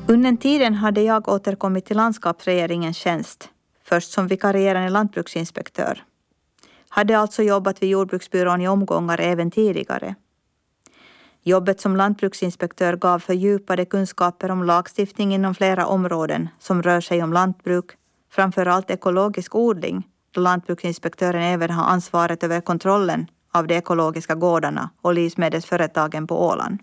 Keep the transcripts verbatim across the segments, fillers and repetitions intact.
Under tiden hade jag återkommit till landskapsregeringens tjänst, först som vikarierande lantbruksinspektör. Hade alltså jobbat vid jordbruksbyrån i omgångar även tidigare. Jobbet som lantbruksinspektör gav fördjupade kunskaper om lagstiftning inom flera områden som rör sig om lantbruk, framförallt ekologisk odling, då lantbruksinspektören även har ansvaret över kontrollen av de ekologiska gårdarna och livsmedelsföretagen på Åland.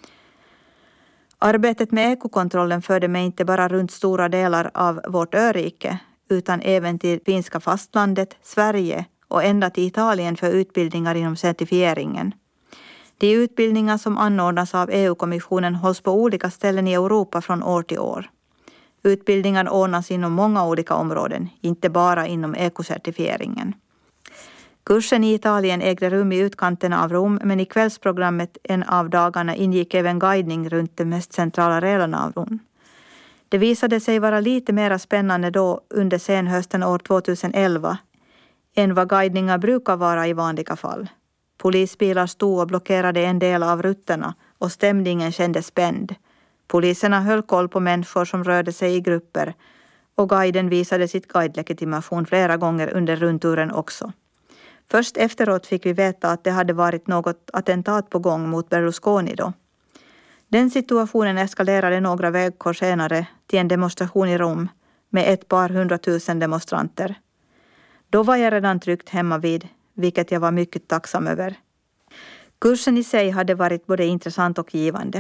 Arbetet med ekokontrollen förde mig inte bara runt stora delar av vårt örike, utan även till finska fastlandet, Sverige och ända till Italien för utbildningar inom certifieringen. De utbildningar som anordnas av E U-kommissionen hålls på olika ställen i Europa från år till år. Utbildningar ordnas inom många olika områden, inte bara inom ekocertifieringen. Kursen i Italien ägde rum i utkanterna av Rom, men i kvällsprogrammet en av dagarna ingick även guidning runt de mest centrala delarna av Rom. Det visade sig vara lite mer spännande då under senhösten år tjugoelva än vad guidningar brukar vara i vanliga fall. Polisbilar stod och blockerade en del av rutterna och stämningen kändes spänd. Poliserna höll koll på människor som rörde sig i grupper och guiden visade sitt guidelegitimation flera gånger under rundturen också. Först efteråt fick vi veta att det hade varit något attentat på gång mot Berlusconi då. Den situationen eskalerade några veckor senare till en demonstration i Rom med ett par hundratusen demonstranter. Då var jag redan tryggt hemma vid, vilket jag var mycket tacksam över. Kursen i sig hade varit både intressant och givande.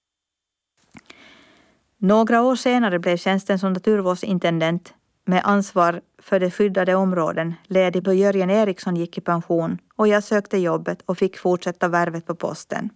Några år senare blev tjänsten som naturvårdsintendent med ansvar för de skyddade områden ledig då Jörgen Eriksson gick i pension och jag sökte jobbet och fick fortsätta värvet på posten.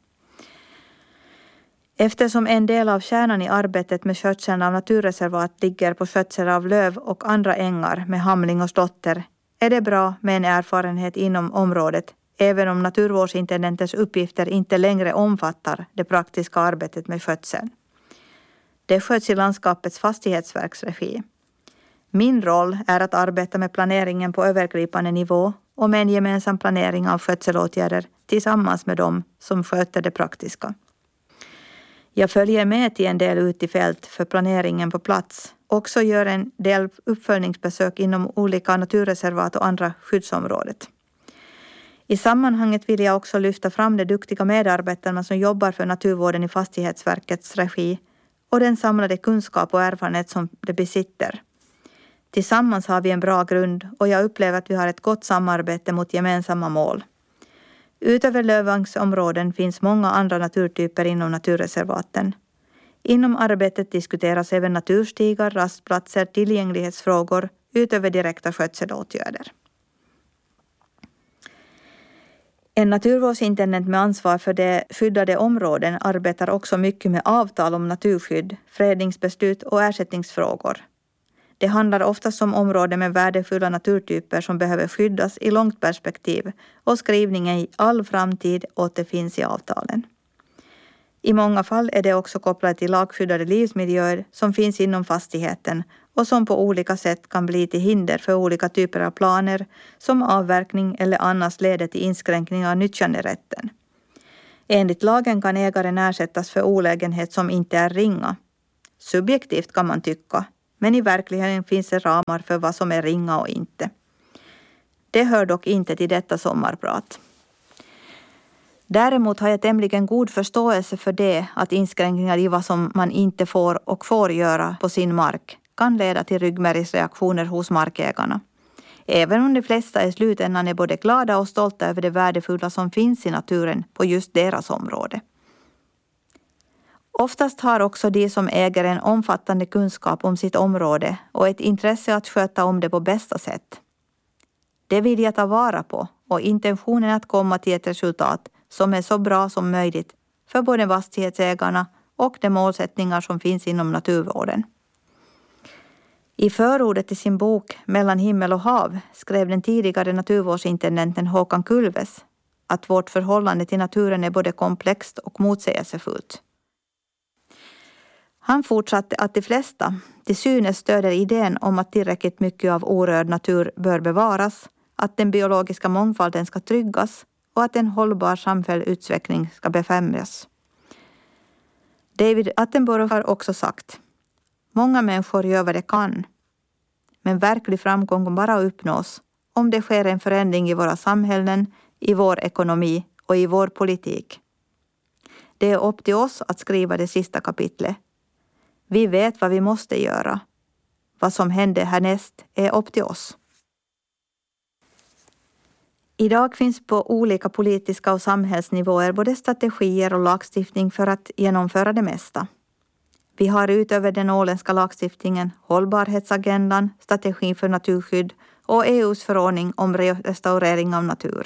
Eftersom en del av kärnan i arbetet med skötseln av naturreservat ligger på skötsel av löv och andra ängar med hamling och slotter är det bra med en erfarenhet inom området, även om naturvårdsintendentens uppgifter inte längre omfattar det praktiska arbetet med skötseln. Det sköts i landskapets fastighetsverks regi. Min roll är att arbeta med planeringen på övergripande nivå och med en gemensam planering av skötselåtgärder tillsammans med dem som sköter det praktiska. Jag följer med till en del ut i fält för planeringen på plats. Också gör en del uppföljningsbesök inom olika naturreservat och andra skyddsområdet. I sammanhanget vill jag också lyfta fram de duktiga medarbetarna som jobbar för naturvården i Fastighetsverkets regi och den samlade kunskap och erfarenhet som de besitter. Tillsammans har vi en bra grund och jag upplever att vi har ett gott samarbete mot gemensamma mål. Utöver lövvangsområden finns många andra naturtyper inom naturreservaten. Inom arbetet diskuteras även naturstigar, rastplatser, tillgänglighetsfrågor utöver direkta skötselåtgärder. En naturvårdsintendent med ansvar för de skyddade områden arbetar också mycket med avtal om naturskydd, fredningsbeslut och ersättningsfrågor. Det handlar oftast om områden med värdefulla naturtyper som behöver skyddas i långt perspektiv och skrivningen i all framtid återfinns i avtalen. I många fall är det också kopplat till lagskyddade livsmiljöer som finns inom fastigheten och som på olika sätt kan bli till hinder för olika typer av planer som avverkning eller annars leder till inskränkningar av nyttjanderätten. Enligt lagen kan ägaren ersättas för olägenhet som inte är ringa. Subjektivt kan man tycka, men i verkligheten finns det ramar för vad som är ringa och inte. Det hör dock inte till detta sommarprat. Däremot har jag tämligen god förståelse för det att inskränkningar i vad som man inte får och får göra på sin mark kan leda till ryggmärgsreaktioner hos markägarna. Även om de flesta i slutändan är både glada och stolta över det värdefulla som finns i naturen på just deras område. Oftast har också de som äger en omfattande kunskap om sitt område och ett intresse att sköta om det på bästa sätt. Det vill jag ta vara på och intentionen att komma till ett resultat som är så bra som möjligt för både fastighetsägarna och de målsättningar som finns inom naturvården. I förordet till sin bok Mellan himmel och hav skrev den tidigare naturvårdsintendenten Håkan Kulves att vårt förhållande till naturen är både komplext och motsägelsefullt. Han fortsatte att de flesta till synes stöder idén om att tillräckligt mycket av orörd natur bör bevaras, att den biologiska mångfalden ska tryggas och att en hållbar samfälld utveckling ska befrämjas. David Attenborough har också sagt: Många människor gör vad de kan. Men verklig framgång bara uppnås om det sker en förändring i våra samhällen, i vår ekonomi och i vår politik. Det är upp till oss att skriva det sista kapitlet. Vi vet vad vi måste göra. Vad som händer härnäst är upp till oss. Idag finns på olika politiska och samhällsnivåer både strategier och lagstiftning för att genomföra det mesta. Vi har utöver den åländska lagstiftningen hållbarhetsagendan, strategin för naturskydd och E U:s förordning om restaurering av natur.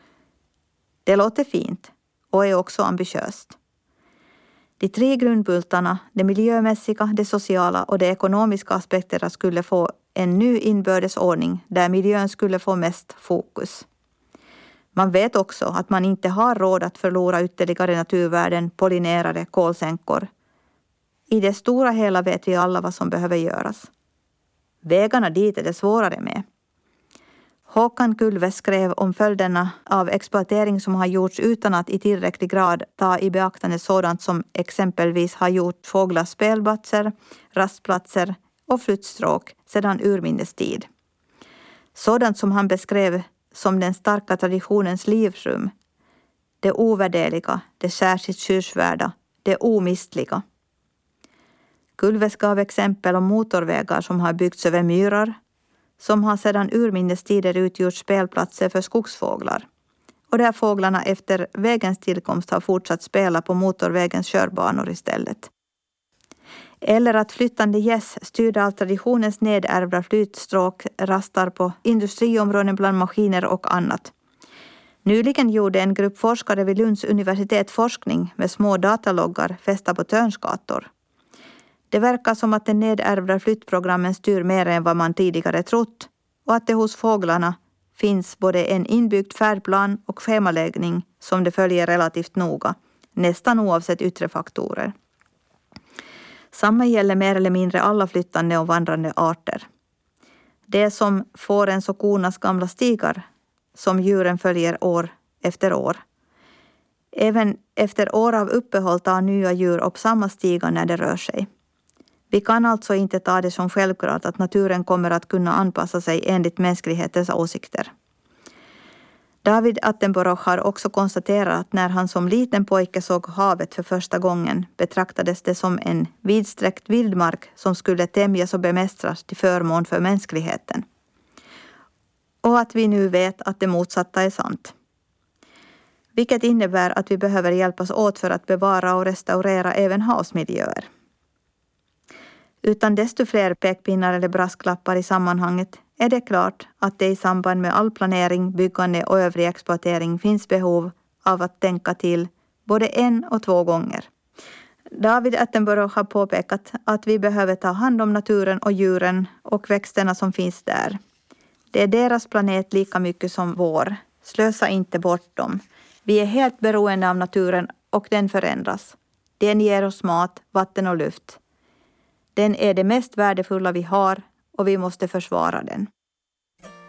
Det låter fint och är också ambitiöst. De tre grundbultarna, de miljömässiga, de sociala och de ekonomiska aspekterna skulle få en ny inbördes ordning där miljön skulle få mest fokus. Man vet också att man inte har råd att förlora ytterligare naturvärden, pollinerare, kolsänkor. I det stora hela vet vi alla vad som behöver göras. Vägarna dit är det svårare med. Håkan Kulves skrev om följderna av exploatering som har gjorts utan att i tillräcklig grad ta i beaktande sådant som exempelvis har gjort fåglars spelplatser, rastplatser och flyttstråk sedan urminnes tid. Sådant som han beskrev som den starka traditionens livsrum, det ovärderliga, det särskilt skyddsvärda, det omistliga. Kulves gav exempel om motorvägar som har byggts över myrar, som har sedan urminnes tider utgjort spelplatser för skogsfåglar, och där fåglarna efter vägens tillkomst har fortsatt spela på motorvägens körbanor istället. Eller att flyttande gäss styrda av traditionens nedärvda flytstråk rastar på industriområden bland maskiner och annat. Nyligen gjorde en grupp forskare vid Lunds universitet forskning med små dataloggar fästa på törnskator. Det verkar som att den nedärvda flyttprogrammen styr mer än vad man tidigare trott och att det hos fåglarna finns både en inbyggd färdplan och schemaläggning som de följer relativt noga, nästan oavsett yttre faktorer. Samma gäller mer eller mindre alla flyttande och vandrande arter. Det är som fårens och kornas gamla stigar som djuren följer år efter år. Även efter år av uppehåll tar nya djur upp samma stigar när det rör sig. Vi kan alltså inte ta det som självklart att naturen kommer att kunna anpassa sig enligt mänsklighetens åsikter. David Attenborough har också konstaterat att när han som liten pojke såg havet för första gången betraktades det som en vidsträckt vildmark som skulle tämjas och bemästras till förmån för mänskligheten. Och att vi nu vet att det motsatta är sant. Vilket innebär att vi behöver hjälpas åt för att bevara och restaurera även havsmiljöer. Utan desto fler pekpinnar eller brasklappar i sammanhanget är det klart att det i samband med all planering, byggande och övrig exploatering finns behov av att tänka till både en och två gånger. David Attenborough har påpekat att vi behöver ta hand om naturen och djuren och växterna som finns där. Det är deras planet lika mycket som vår. Slösa inte bort dem. Vi är helt beroende av naturen och den förändras. Den ger oss mat, vatten och luft. Den är det mest värdefulla vi har och vi måste försvara den.